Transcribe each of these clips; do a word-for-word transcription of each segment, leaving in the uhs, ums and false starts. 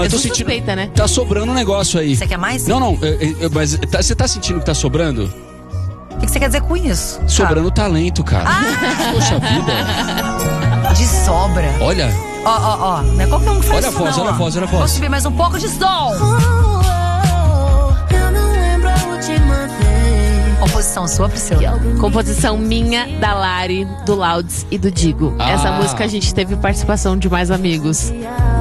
Eu Eu tô sou sentindo. suspeita, né? Tá sobrando um negócio aí. Você quer mais? Não, não, eu- eu- mas tá- você tá sentindo que tá sobrando? O que que você quer dizer com isso? Sobrando talento, cara. Poxa vida. Ah, de sobra. Olha, Ó, ó, ó. Não é qualquer um que faz Olha a isso, voz, não, olha a ó. voz, olha a voz. Vou subir mais um pouco de som. Composição sua, Priscila? Composição minha, da Lari, do Louds e do Digo. Ah. Essa música a gente teve participação de mais amigos.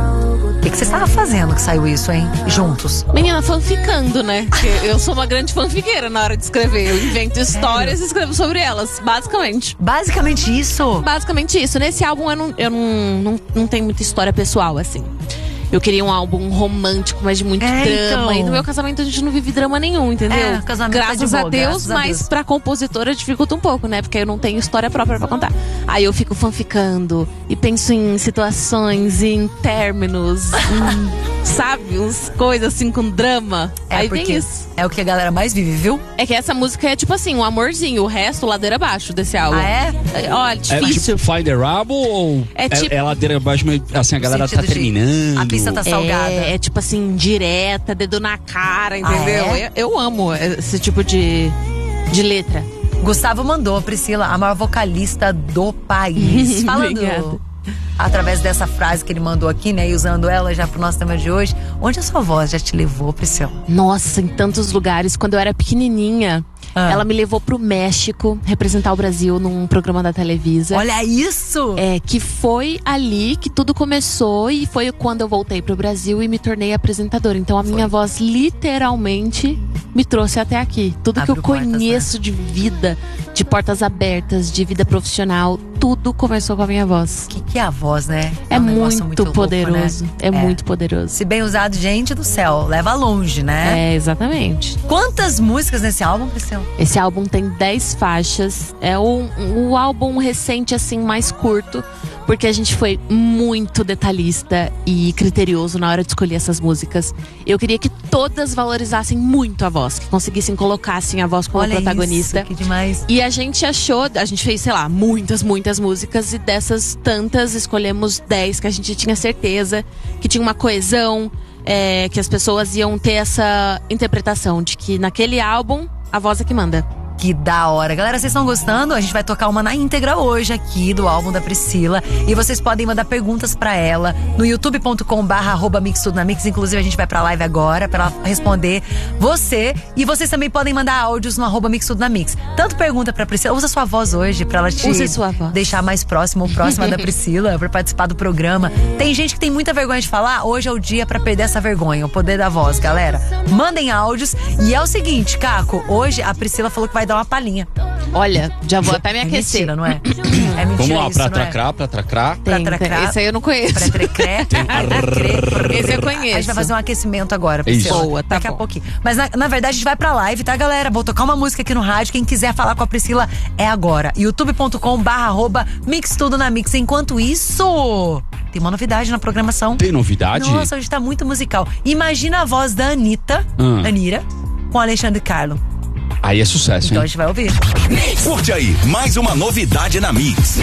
O que que você estava fazendo que saiu isso, hein? Juntos. Menina, fanficando, né? Porque eu sou uma grande fanfiqueira na hora de escrever. Eu invento histórias e escrevo sobre elas, basicamente. Basicamente isso. Basicamente isso. Nesse álbum eu não, eu não, não, não tenho muita história pessoal, assim. Eu queria um álbum romântico, mas de muito É, drama. então. E no meu casamento a gente não vive drama nenhum, entendeu? É, casamento tá graças de boa, a Deus, graças a mas Deus. pra compositora dificulta um pouco, né? Porque eu não tenho história própria pra contar. Aí eu fico fanficando e penso em situações, em términos, em, sabe? Uns coisas assim com drama. É Aí porque vem isso. é o que a galera mais vive, viu? É que essa música é tipo assim, um amorzinho. O resto, ladeira abaixo desse álbum. Ah, é? É, Olha, é difícil. tipo Find the Rabo ou É tipo- é ladeira abaixo, mas assim, a galera tá sentido de- terminando? a pista tá salgada. É, é tipo assim, direta, dedo na cara, entendeu? Ah, é? eu, eu amo esse tipo de, de letra. Gustavo mandou, Priscila, a maior vocalista do país. Falando Obrigada. através dessa frase que ele mandou aqui, né? E usando ela já pro nosso tema de hoje. Onde a sua voz já te levou, Priscila? Nossa, em tantos lugares. Quando eu era pequenininha, Ah. ela me levou pro México representar o Brasil num programa da Televisa. Olha isso! É, que foi ali que tudo começou e foi quando eu voltei pro Brasil e me tornei apresentadora. Então a minha voz literalmente me trouxe até aqui. Tudo que Abriu eu portas, conheço de vida, de portas abertas, de vida profissional, tudo começou com a minha voz. O que, que é a voz, né? É, um negócio muito, louco, poderoso. né? É, muito poderoso. Se bem usado, gente do céu, leva longe, né? É, exatamente. Quantas músicas nesse álbum, Priscila? Esse álbum tem dez faixas. É o, o álbum recente, assim, mais curto. Porque a gente foi muito detalhista e criterioso na hora de escolher essas músicas. Eu queria que todas valorizassem muito a voz. Que conseguissem colocar, assim, a voz como Olha protagonista. isso, que demais. E a gente achou, a gente fez, sei lá, muitas, muitas músicas. E dessas tantas, escolhemos dez que a gente tinha certeza que tinha uma coesão. É, que as pessoas iam ter essa interpretação de que naquele álbum, a voz é que manda. Que da hora. Galera, vocês estão gostando? A gente vai tocar uma na íntegra hoje aqui do álbum da Priscila. E vocês podem mandar perguntas pra ela no youtube ponto com barra arroba mix tudo na mix. Inclusive, a gente vai pra live agora pra ela responder você. E vocês também podem mandar áudios no arroba mix tudo na mix. Tanto pergunta pra Priscila. Usa sua voz hoje pra ela te Use sua voz. deixar mais próxima ou próxima da Priscila pra participar do programa. Tem gente que tem muita vergonha de falar. Hoje é o dia pra perder essa vergonha. O poder da voz, galera. Mandem áudios. E é o seguinte, Caco. Hoje a Priscila falou que vai dar uma palhinha. Olha, já vou até me É aquecer. mentira, não é? É mentira. Vamos lá, isso, pra não é? tracrar, pra tracrar. Pra Tem, tracrar. tem. Esse aí eu não conheço. Pra trecré. Esse eu conheço. A gente vai fazer um aquecimento agora, Isso. Priscila. Boa, tá Daqui a bom. pouquinho. Mas na, na verdade a gente vai pra live, tá, galera? Vou tocar uma música aqui no rádio. Quem quiser falar com a Priscila é agora. youtube ponto com barra arroba mix tudo na mix. Enquanto isso, tem uma novidade na programação. Tem novidade? Nossa, hoje tá muito musical. Imagina a voz da Anitta, Hum. Anira, com Alexandre Carlo. Aí é sucesso, Então a hein? gente vai ouvir. Curte aí, mais uma novidade na Mix.